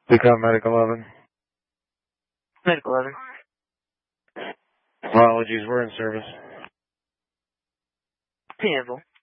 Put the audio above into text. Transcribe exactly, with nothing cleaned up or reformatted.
Become Medical eleven. Medical eleven. Apologies, we're in service. Handle.